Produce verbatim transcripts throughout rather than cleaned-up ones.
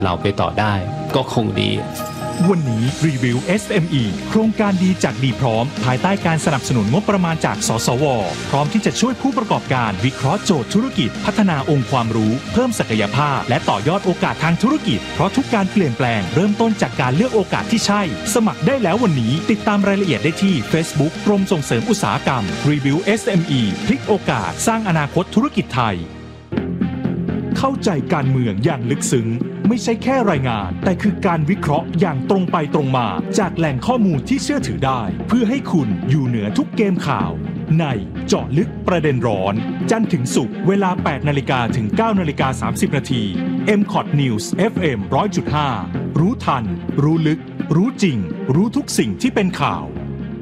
เราไปต่อได้ก็คงดีวันนี้รีวิว เอส เอ็ม อี โครงการดีจากดีพร้อมภายใต้การสนับสนุนงบประมาณจากสสวพร้อมที่จะช่วยผู้ประกอบการวิเคราะห์โจทย์ธุรกิจพัฒนาองค์ความรู้เพิ่มศักยภาพและต่อยอดโอกาสทางธุรกิจเพราะทุกการเปลี่ยนแปลงเริ่มต้นจากการเลือกโอกาสที่ใช่สมัครได้แล้ววันนี้ติดตามรายละเอียดได้ที่ Facebook กรมส่งเสริมอุตสาหกรรมรีวิว เอส เอ็ม อี พลิกโอกาสสร้างอนาคตธุรกิจไทยเข้าใจการเมืองอย่างลึกซึ้งไม่ใช่แค่รายงานแต่คือการวิเคราะห์อย่างตรงไปตรงมาจากแหล่งข้อมูลที่เชื่อถือได้เพื่อให้คุณอยู่เหนือทุกเกมข่าวในเจาะลึกประเด็นร้อนจันทร์ถึงศุกร์เวลา แปดนาฬิกา ถึง เก้านาฬิกาสามสิบนาที เอ็ม คอท News เอฟ เอ็ม หนึ่งร้อยจุดห้า รู้ทันรู้ลึกรู้จริงรู้ทุกสิ่งที่เป็นข่าว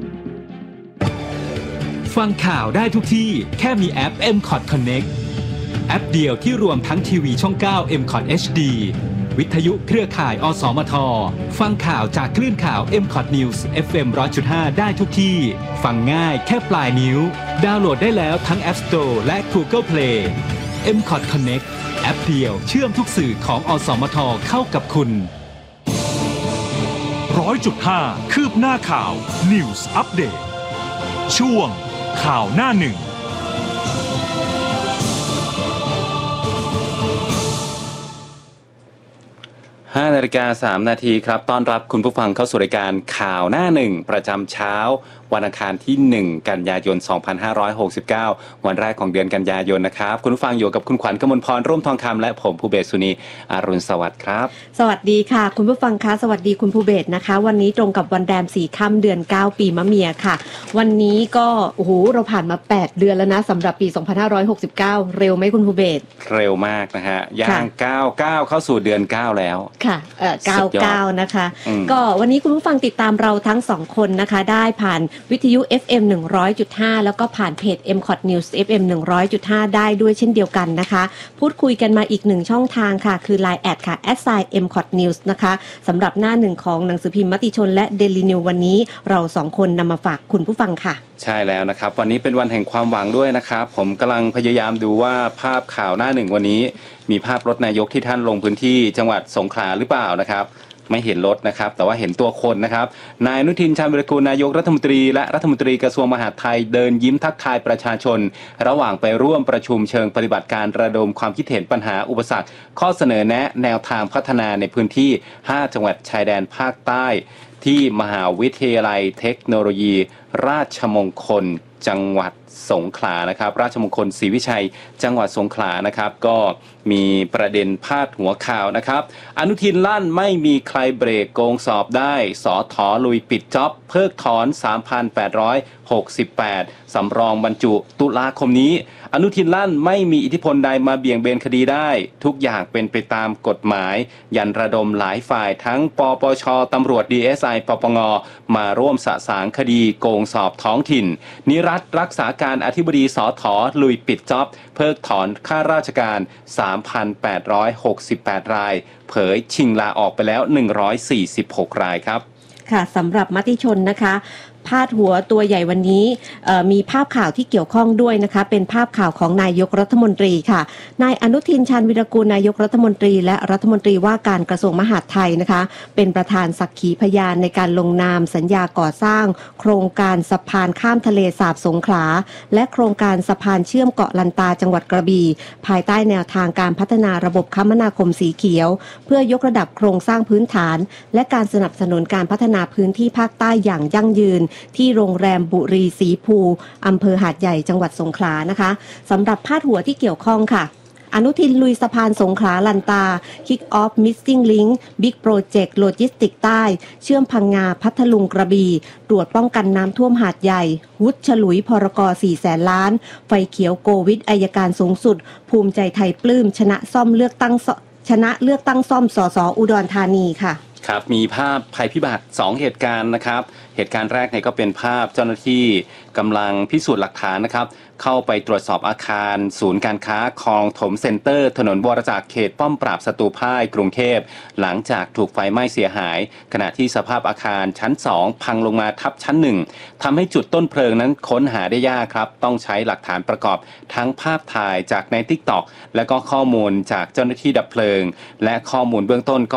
ฟังข่าวได้ทุกที่แค่มีแอป เอ็ม คอท Connectแอปเดียวที่รวมทั้งทีวีช่อง เก้า เอ็ม คอท เอช ดี วิทยุเครือข่าย อสมท ฟังข่าวจากคลื่นข่าว เอ็ม คอท News เอฟ เอ็ม หนึ่งร้อยจุดห้า ได้ทุกที่ฟังง่ายแค่ปลายนิ้วดาวน์โหลดได้แล้วทั้ง App Store และ Google Play เอ็ม คอท Connect แอปเดียวเชื่อมทุกสื่อของอสมทเข้ากับคุณหนึ่งร้อยจุดห้า คืบหน้าข่าว News Update ช่วงข่าวหน้าหนึ่งห้านาฬิกาสามนาทีครับต้อนรับคุณผู้ฟังเข้าสู่รายการข่าวหน้าหนึ่งประจำเช้าวันอังคารที่หนึ่งกันยายนสองพันห้าร้อยหกสิบเก้าวันแรกของเดือนกันยายนนะครับคุณผู้ฟังอยู่กับคุณขวัญกมลพรร่วมทองคำและผมภูเบศสุนีอรุณสวัสดิ์ครับสวัสดีค่ะคุณผู้ฟังคะสวัสดีคุณภูเบศนะคะวันนี้ตรงกับวันแรมสี่ค่ำเดือนเก้าปีมะเมียค่ะวันนี้ก็โอ้โหเราผ่านมาแปดเดือนแล้วนะสำหรับปีสองพันห้าร้อยหกสิบเก้าเร็วไหมคุณภูเบศเร็วมากนะฮะย่างเก้า เก้าเข้าสู่เดือนเก้าแล้วค่ะเอ่อเก้า เก้านะคะก็วันนี้คุณผู้ฟังติดตามเราทั้งสองคนนะคะได้ผ่านวิทยุ เอฟ เอ็ม หนึ่งร้อยจุดห้า แล้วก็ผ่านเพจ เอ็ม คอท News เอฟ เอ็ม หนึ่งร้อยจุดห้า ได้ด้วยเช่นเดียวกันนะคะพูดคุยกันมาอีกหนึ่งช่องทางค่ะคือ ไลน์ แอด ค่ะ แอท ไซน์ เอ็ม คอท News นะคะสำหรับหน้าหนึ่งของหนังสือพิมพ์มติชนและ Daily News วันนี้เราสองคนนำมาฝากคุณผู้ฟังค่ะใช่แล้วนะครับวันนี้เป็นวันแห่งความหวังด้วยนะครับผมกำลังพยายามดูว่าภาพข่าวหน้าหนึ่งวันนี้มีภาพรถนายกที่ท่านลงพื้นที่จังหวัดสงขลาหรือเปล่านะครับไม่เห็นรถนะครับแต่ว่าเห็นตัวคนนะครับนายอนุทินชาญวิรากูลนายกรัฐมนตรีและรัฐมนตรีกระทรวงมหาดไทยเดินยิ้มทักทายประชาชนระหว่างไปร่วมประชุมเชิงปฏิบัติการระดมความคิดเห็นปัญหาอุปสรรคข้อเสนอแนะแนวทางพัฒนาในพื้นที่ห้าจังหวัดชายแดนภาคใต้ที่มหาวิทยาลัยเทคโนโลยีราชมงคลจังหวัดสงขลานะครับราชมงคลศรีวิชัยจังหวัดสงขลานะครับก็มีประเด็นพาดหัวข่าวนะครับอนุทินลั่นไม่มีใครเบรกโกงสอบได้สถ.ลุยปิดจ็อบเพิกถอน สามพันแปดร้อยหกสิบแปด สำรองบรรจุตุลาคมนี้อนุทินลั่นไม่มีอิทธิพลใดมาเบี่ยงเบนคดีได้ทุกอย่างเป็นไปตามกฎหมายยันระดมหลายฝ่ายทั้งปปช.ตำรวจ ดี เอส ไอ ปปง.มาร่วมสะสางคดีโกงสอบท้องถิ่นนิรัตน์รักษาการอธิบดีสถ.ลุยปิดจ็อบเพิกถอนข้าราชการ สามพันแปดร้อยหกสิบแปด รายเผยชิงลาออกไปแล้วหนึ่งร้อยสี่สิบหกรายครับค่ะสำหรับมติชนนะคะพาดหัวตัวใหญ่วันนี้มีภาพข่าวที่เกี่ยวข้องด้วยนะคะเป็นภาพข่าวของนายกรัฐมนตรีค่ะนายอนุทินชาญวิรากูลนายกรัฐมนตรีและรัฐมนตรีว่าการกระทรวงมหาดไทยนะคะเป็นประธานสักขีพยานในการลงนามสัญญาก่อสร้างโครงการสะพานข้ามทะเลสาบสงขลาและโครงการสะพานเชื่อมเกาะลันตาจังหวัดกระบี่ภายใต้แนวทางการพัฒนาระบบคมนาคมสีเขียวเพื่อยกระดับโครงสร้างพื้นฐานและการสนับสนุนการพัฒนาพื้นที่ภาคใต้อย่างยั่งยืนที่โรงแรมบุรีสีภูอำเภอหาดใหญ่จังหวัดสงขลานะคะสำหรับพาดหัวที่เกี่ยวข้องค่ะอนุทินลุยสะพานสงขลาลันตา Kick Off Missing Link Big Project Logistics ใต้เชื่อมพังงาพัทลุงกระบี่ตรวจป้องกันน้ำท่วมหาดใหญ่วุฒิฉลุยพรกสี่แสนล้านไฟเขียวโควิดอัยการสูงสุดภูมิใจไทยปลื้มชนะซ่อมเลือกตั้งชนะเลือกตั้งซ่อมสสอุดรธานีค่ะครับมีภาพภัยพิบัติสองเหตุการณ์นะครับเหตุการณ์แรกเนี่ยก็เป็นภาพเจ้าหน้าที่กำลังพิสูจน์หลักฐานนะครับเข้าไปตรวจสอบอาคารศูนย์การค้าคลองถมเซ็นเตอร์ถนนวรจักรเขตป้อมปราบศัตรูพ่ายกรุงเทพหลังจากถูกไฟไหม้เสียหายขณะที่สภาพอาคารชั้นสองพังลงมาทับชั้นหนึ่งทำให้จุดต้นเพลิงนั้นค้นหาได้ยากครับต้องใช้หลักฐานประกอบทั้งภาพถ่ายจากใน ติ๊กต็อก และก็ข้อมูลจากเจ้าหน้าที่ดับเพลิงและข้อมูลเบื้องต้นก็